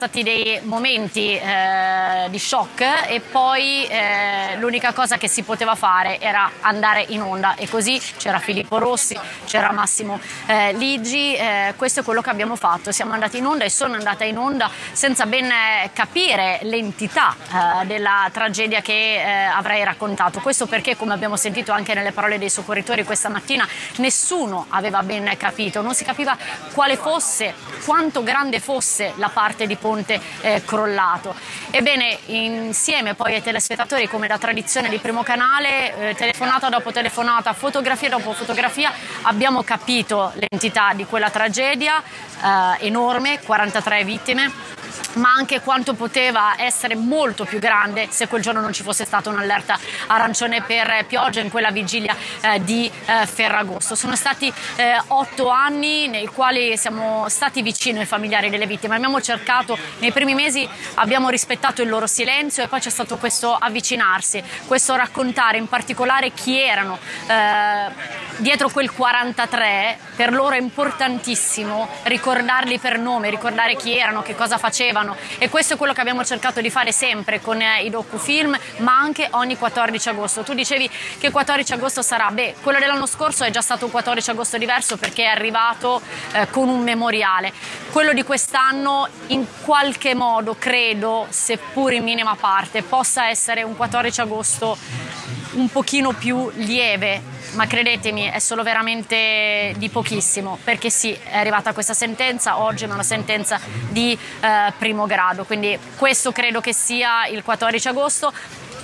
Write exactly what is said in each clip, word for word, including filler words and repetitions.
stati dei momenti eh, di shock e poi eh, l'unica cosa che si poteva fare era andare in onda e così c'era Filippo Rossi, c'era Massimo eh, Ligi, eh, questo è quello che abbiamo fatto, siamo andati in onda e sono andata in onda senza ben capire l'entità eh, della tragedia che eh, avrei raccontato, questo perché come abbiamo sentito anche nelle parole dei soccorritori questa mattina nessuno aveva ben capito, non si capiva quale fosse, quanto grande fosse la parte di ponte eh, crollato. Ebbene, insieme poi ai telespettatori, come da tradizione di Primo Canale, eh, telefonata dopo telefonata, fotografia dopo fotografia, abbiamo capito l'entità di quella tragedia eh, enorme, quarantatré vittime, ma anche quanto poteva essere molto più grande se quel giorno non ci fosse stata un'allerta arancione per pioggia in quella vigilia eh, di eh, Ferragosto. Sono stati eh, otto anni nei quali siamo stati vicino ai familiari delle vittime, abbiamo cercato, nei primi mesi abbiamo rispettato il loro silenzio e poi c'è stato questo avvicinarsi, questo raccontare in particolare chi erano eh, dietro quel quarantatré, per loro è importantissimo ricordarli per nome, ricordare chi erano, che cosa facevano e questo è quello che abbiamo cercato di fare sempre con eh, i docufilm, ma anche ogni quattordici agosto. Tu dicevi che il quattordici agosto sarà, beh, quello dell'anno scorso è già stato un quattordici agosto diverso perché è arrivato eh, con un memoriale. Quello di quest'anno in qualche modo credo, seppur in minima parte, possa essere un quattordici agosto un pochino più lieve, ma credetemi è solo veramente di pochissimo, perché sì, è arrivata questa sentenza oggi, ma è una sentenza di eh, primo grado, quindi questo credo che sia il quattordici agosto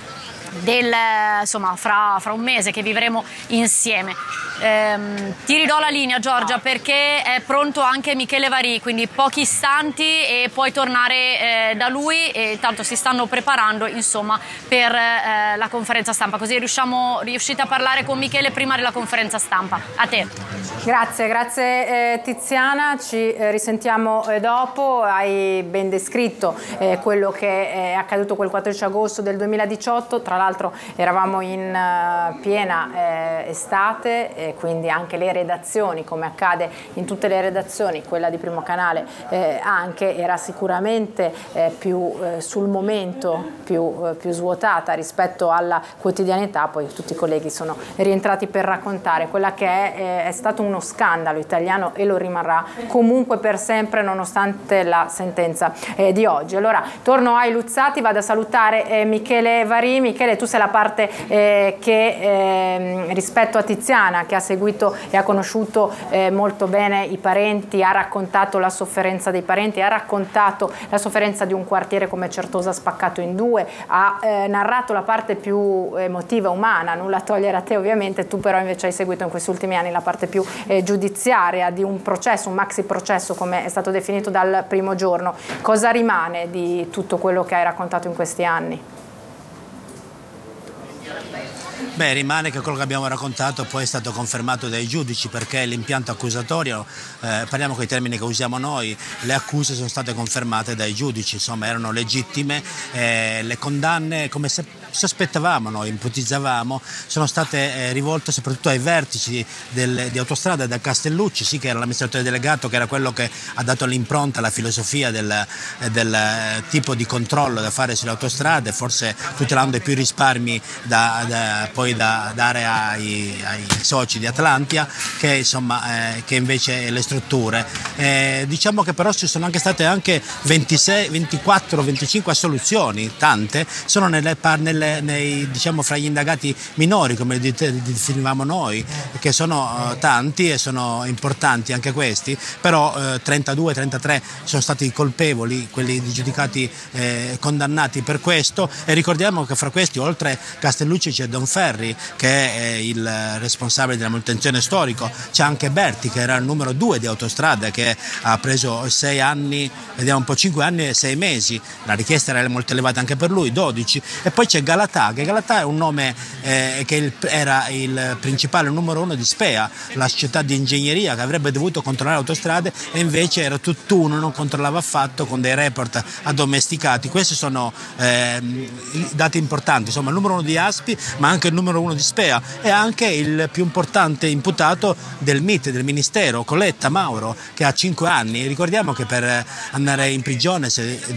del, insomma, fra, fra un mese che vivremo insieme. Ehm, ti ridò la linea, Giorgia, perché è pronto anche Michele Varì, quindi pochi istanti e puoi tornare eh, da lui e tanto si stanno preparando insomma per eh, la conferenza stampa, così riusciamo, riuscite a parlare con Michele prima della conferenza stampa. A te. Grazie, grazie eh, Tiziana, ci eh, risentiamo eh, dopo, hai ben descritto eh, quello che è accaduto quel quattordici agosto del duemiladiciotto, tra l'altro eravamo in uh, piena eh, estate e quindi anche le redazioni, come accade in tutte le redazioni, quella di Primo Canale eh, anche era sicuramente eh, più eh, sul momento, più, eh, più svuotata rispetto alla quotidianità, poi tutti i colleghi sono rientrati per raccontare quella che è, eh, è stato uno scandalo italiano e lo rimarrà comunque per sempre nonostante la sentenza eh, di oggi. Allora torno ai Luzzati, vado a salutare eh, Michele Varì. Michele, tu sei la parte eh, che eh, rispetto a Tiziana, che ha seguito e ha conosciuto eh, molto bene i parenti, ha raccontato la sofferenza dei parenti, ha raccontato la sofferenza di un quartiere come Certosa spaccato in due, ha eh, narrato la parte più emotiva, umana, nulla togliere a te ovviamente, tu però invece hai seguito in questi ultimi anni la parte più eh, giudiziaria di un processo, un maxi processo come è stato definito dal primo giorno. Cosa rimane di tutto quello che hai raccontato in questi anni? Beh, rimane che quello che abbiamo raccontato poi è stato confermato dai giudici, perché l'impianto accusatorio, eh, parliamo con i termini che usiamo noi, le accuse sono state confermate dai giudici, insomma erano legittime, eh, le condanne come se sospettavamo noi, ipotizzavamo, sono state eh, rivolte soprattutto ai vertici del, di Autostrada da Castellucci, sì, che era l'amministratore delegato, che era quello che ha dato l'impronta, la filosofia del, del tipo di controllo da fare sulle autostrade, forse tutelando i più risparmi da, da, poi da dare ai, ai soci di Atlantia, che, insomma, eh, che invece le strutture. Eh, diciamo che però ci sono anche state anche ventisei, ventiquattro, venticinque assoluzioni, tante, sono nelle, nelle, nei, diciamo, fra gli indagati minori, come li definivamo noi, che sono uh, tanti e sono importanti anche questi, però uh, trentadue trentatré sono stati colpevoli, quelli giudicati eh, condannati per questo, e ricordiamo che fra questi oltre Castellucci c'è Donferri, che è il responsabile della manutenzione storico, c'è anche Berti, che era il numero due di Autostrada, che ha preso sei anni, vediamo un po', cinque anni e sei mesi, la richiesta era molto elevata anche per lui, dodici, e poi c'è Galan Galatà, che Galatà è un nome eh, che il, era il principale numero uno di Spea, la società di ingegneria che avrebbe dovuto controllare le autostrade, e invece era tutt'uno, non controllava affatto, con dei report addomesticati. Questi sono eh, dati importanti, insomma il numero uno di Aspi, ma anche il numero uno di Spea, e anche il più importante imputato del M I T, del Ministero, Coletta Mauro, che ha cinque anni. Ricordiamo che per andare in prigione, se